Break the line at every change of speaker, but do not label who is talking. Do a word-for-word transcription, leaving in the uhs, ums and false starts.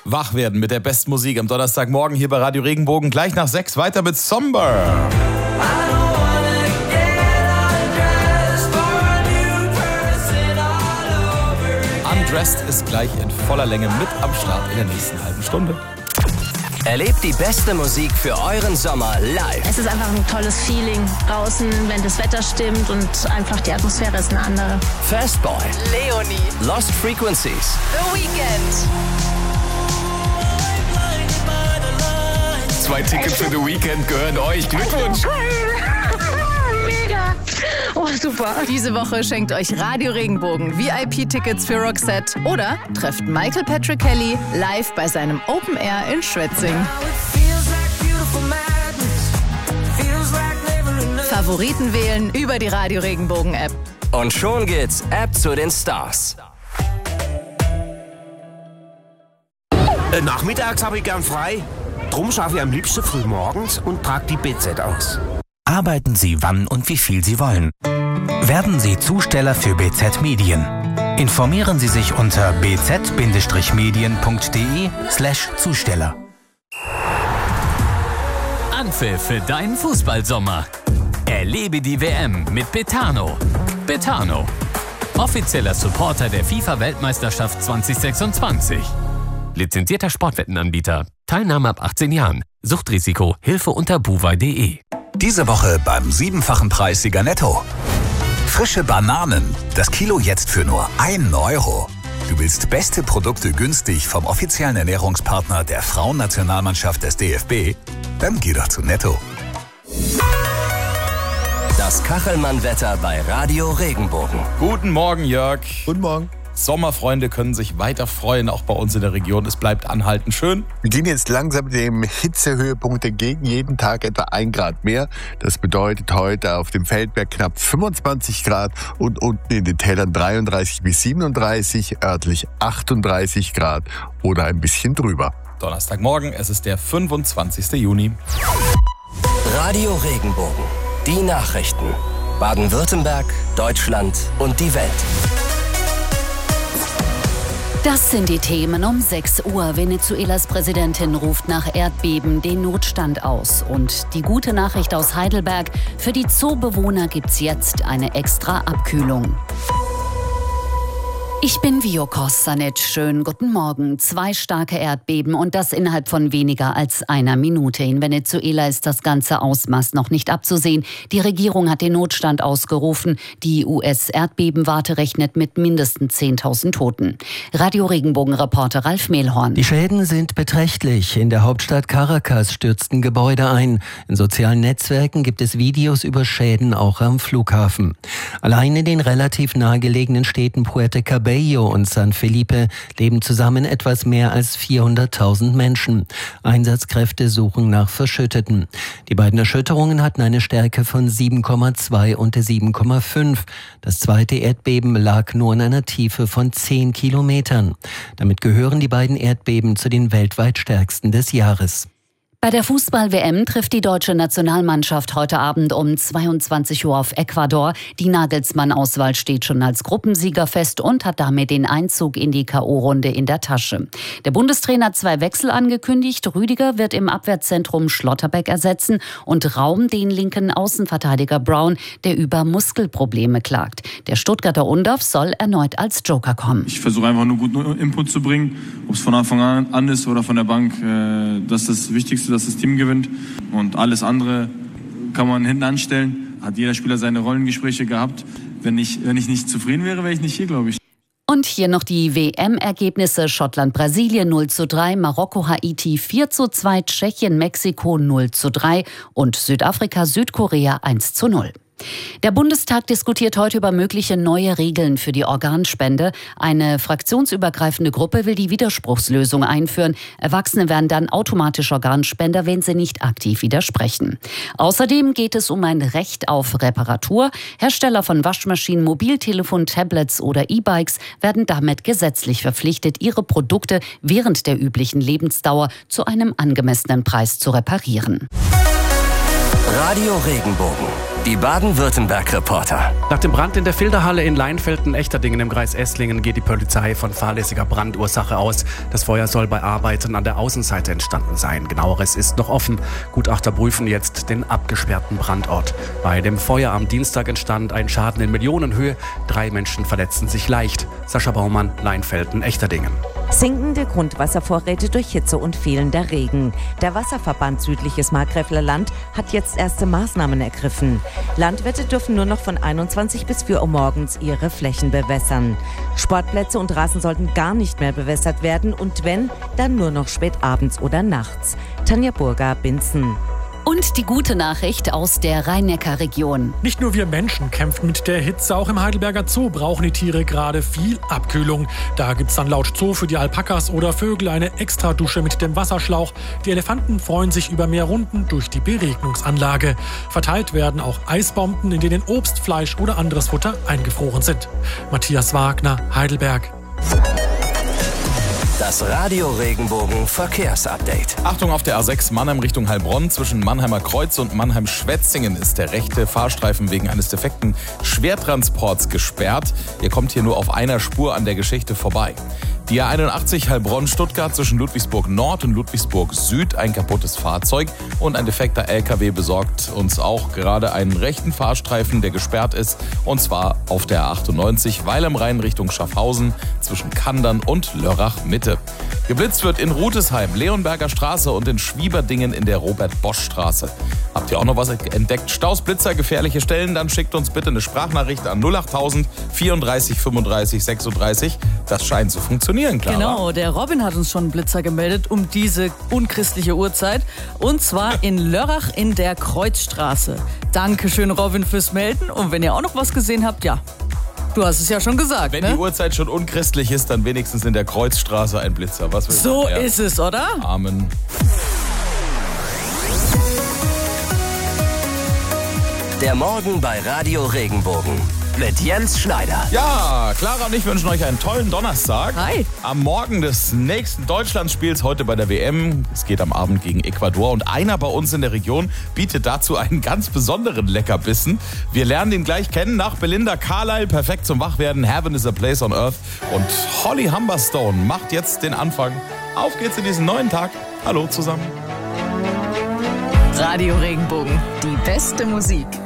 Wach werden mit der besten Musik am Donnerstagmorgen hier bei Radio Regenbogen. Gleich nach sechs weiter mit Somber. Undressed ist gleich in voller Länge mit am Start in der nächsten halben Stunde.
Erlebt die beste Musik für euren Sommer live.
Es ist einfach ein tolles Feeling draußen, wenn das Wetter stimmt und einfach die Atmosphäre ist eine andere.
Fastboy,
Leonie,
Lost Frequencies,
The Weeknd.
Zwei Tickets für The Weeknd gehören euch. Glückwunsch!
Mega! Oh, super.
Diese Woche schenkt euch Radio Regenbogen V I P-Tickets für Roxette oder trefft Michael Patrick Kelly live bei seinem Open Air in Schwetzing. Favoriten wählen über die Radio Regenbogen App.
und schon geht's ab zu den Stars.
Äh, nachmittags habe ich gern frei. Drum schaffe ich am liebsten früh morgens und trage die B Z aus.
Arbeiten Sie wann und wie viel Sie wollen. Werden Sie Zusteller für B Z Medien. Informieren Sie sich unter b z medien punkt d e slash Zusteller.
Anpfiff für deinen Fußballsommer. Erlebe die W M mit Betano. Betano, offizieller Supporter der FIFA-Weltmeisterschaft zwanzig sechsundzwanzig. Lizenzierter Sportwettenanbieter. Teilnahme ab achtzehn Jahren. Suchtrisiko. Hilfe unter buwei punkt de.
Diese Woche beim siebenfachen Preissieger Netto. Frische Bananen. Das Kilo jetzt für nur ein Euro. Du willst beste Produkte günstig vom offiziellen Ernährungspartner der Frauennationalmannschaft des D F B? Dann geh doch zu Netto.
Das Kachelmann-Wetter bei Radio Regenbogen.
Guten Morgen, Jörg.
Guten Morgen.
Sommerfreunde können sich weiter freuen, auch bei uns in der Region. Es bleibt anhaltend schön.
Wir gehen jetzt langsam dem Hitzehöhepunkt entgegen. Jeden Tag etwa ein Grad mehr. Das bedeutet heute auf dem Feldberg knapp fünfundzwanzig Grad und unten in den Tälern dreiunddreißig bis siebenunddreißig, örtlich achtunddreißig Grad oder ein bisschen drüber.
Donnerstagmorgen, es ist der fünfundzwanzigster Juni.
Radio Regenbogen. Die Nachrichten. Baden-Württemberg, Deutschland und die Welt.
Das sind die Themen um sechs Uhr. Venezuelas Präsidentin ruft nach Erdbeben den Notstand aus. Und die gute Nachricht aus Heidelberg: Für die Zoobewohner gibt's jetzt eine extra Abkühlung. Ich bin Vio Kostanic. Schönen guten Morgen. Zwei starke Erdbeben und das innerhalb von weniger als einer Minute. In Venezuela ist das ganze Ausmaß noch nicht abzusehen. Die Regierung hat den Notstand ausgerufen. Die U S-Erdbebenwarte rechnet mit mindestens zehntausend Toten. Radio Regenbogen-Reporter Ralf Mehlhorn.
Die Schäden sind beträchtlich. In der Hauptstadt Caracas stürzten Gebäude ein. In sozialen Netzwerken gibt es Videos über Schäden auch am Flughafen. Allein in den relativ nahegelegenen Städten Puerto Cabello und San Felipe leben zusammen etwas mehr als vierhunderttausend Menschen. Einsatzkräfte suchen nach Verschütteten. Die beiden Erschütterungen hatten eine Stärke von sieben Komma zwei und sieben Komma fünf. Das zweite Erdbeben lag nur in einer Tiefe von zehn Kilometern. Damit gehören die beiden Erdbeben zu den weltweit stärksten des Jahres.
Bei der Fußball-W M trifft die deutsche Nationalmannschaft heute Abend um zweiundzwanzig Uhr auf Ecuador. Die Nagelsmann-Auswahl steht schon als Gruppensieger fest und hat damit den Einzug in die K O-Runde in der Tasche. Der Bundestrainer hat zwei Wechsel angekündigt. Rüdiger wird im Abwehrzentrum Schlotterbeck ersetzen und Raum den linken Außenverteidiger Brown, der über Muskelprobleme klagt. Der Stuttgarter Undorf soll erneut als Joker kommen.
Ich versuche einfach nur guten Input zu bringen, ob es von Anfang an ist oder von der Bank. Das ist das Wichtigste, dass das Team gewinnt, und alles andere kann man hinten anstellen. Hat jeder Spieler seine Rollengespräche gehabt. Wenn ich, wenn ich nicht zufrieden wäre, wäre ich nicht hier, glaube ich.
Und hier noch die W M-Ergebnisse: Schottland-Brasilien null zu drei, Marokko-Haiti vier zu zwei, Tschechien-Mexiko null zu drei und Südafrika-Südkorea eins zu null. Der Bundestag diskutiert heute über mögliche neue Regeln für die Organspende. Eine fraktionsübergreifende Gruppe will die Widerspruchslösung einführen. Erwachsene werden dann automatisch Organspender, wenn sie nicht aktiv widersprechen. Außerdem geht es um ein Recht auf Reparatur. Hersteller von Waschmaschinen, Mobiltelefon, Tablets oder E-Bikes werden damit gesetzlich verpflichtet, ihre Produkte während der üblichen Lebensdauer zu einem angemessenen Preis zu reparieren.
Radio Regenbogen. Die Baden-Württemberg-Reporter.
Nach dem Brand in der Filterhalle in Leinfelden-Echterdingen im Kreis Esslingen geht die Polizei von fahrlässiger Brandursache aus. Das Feuer soll bei Arbeiten an der Außenseite entstanden sein. Genaueres ist noch offen. Gutachter prüfen jetzt den abgesperrten Brandort. Bei dem Feuer am Dienstag entstand ein Schaden in Millionenhöhe. Drei Menschen verletzten sich leicht. Sascha Baumann, Leinfelden-Echterdingen.
Sinkende Grundwasservorräte durch Hitze und fehlender Regen. Der Wasserverband Südliches Markgräfler Land hat jetzt erste Maßnahmen ergriffen. Landwirte dürfen nur noch von einundzwanzig bis vier Uhr morgens ihre Flächen bewässern. Sportplätze und Rasen sollten gar nicht mehr bewässert werden und wenn, dann nur noch spät abends oder nachts. Tanja Burger, Binzen.
Und die gute Nachricht aus der Rhein-Neckar-Region.
Nicht nur wir Menschen kämpfen mit der Hitze, auch im Heidelberger Zoo brauchen die Tiere gerade viel Abkühlung. Da gibt's dann laut Zoo für die Alpakas oder Vögel eine Extradusche mit dem Wasserschlauch. Die Elefanten freuen sich über mehr Runden durch die Beregnungsanlage. Verteilt werden auch Eisbomben, in denen Obst, Fleisch oder anderes Futter eingefroren sind. Matthias Wagner, Heidelberg.
Das Radio Regenbogen Verkehrsupdate.
Achtung auf der A sechs Mannheim Richtung Heilbronn. Zwischen Mannheimer Kreuz und Mannheim-Schwetzingen ist der rechte Fahrstreifen wegen eines defekten Schwertransports gesperrt. Ihr kommt hier nur auf einer Spur an der Geschichte vorbei. Die A einundachtzig Heilbronn-Stuttgart zwischen Ludwigsburg Nord und Ludwigsburg Süd. Ein kaputtes Fahrzeug und ein defekter L K W besorgt uns auch gerade einen rechten Fahrstreifen, der gesperrt ist. Und zwar auf der A achtundneunzig Weil am Rhein Richtung Schaffhausen zwischen Kandern und Lörrach Mitte. Geblitzt wird in Rutesheim, Leonberger Straße und in Schwieberdingen in der Robert-Bosch-Straße. Habt ihr auch noch was entdeckt? Staus, Blitzer, gefährliche Stellen? Dann schickt uns bitte eine Sprachnachricht an null achttausend vierunddreißig fünfunddreißig sechsunddreißig. Das scheint zu funktionieren, klar.
Genau, der Robin hat uns schon einen Blitzer gemeldet um diese unchristliche Uhrzeit. Und zwar in Lörrach in der Kreuzstraße. Dankeschön, Robin, fürs Melden. Und wenn ihr auch noch was gesehen habt, ja, du hast es ja schon gesagt.
Wenn
ne?
die Uhrzeit schon unchristlich ist, dann wenigstens in der Kreuzstraße ein Blitzer. Was willst
so
du? Ja.
ist es, oder?
Amen.
Der Morgen bei Radio Regenbogen mit Jens Schneider.
Ja, Clara und ich wünschen euch einen tollen Donnerstag.
Hi.
Am Morgen des nächsten Deutschlandspiels heute bei der W M. Es geht am Abend gegen Ecuador und einer bei uns in der Region bietet dazu einen ganz besonderen Leckerbissen. Wir lernen ihn gleich kennen nach Belinda Carlisle, perfekt zum Wachwerden, Heaven is a Place on Earth. Und Holly Humberstone macht jetzt den Anfang. Auf geht's in diesen neuen Tag. Hallo zusammen.
Radio Regenbogen, die beste Musik.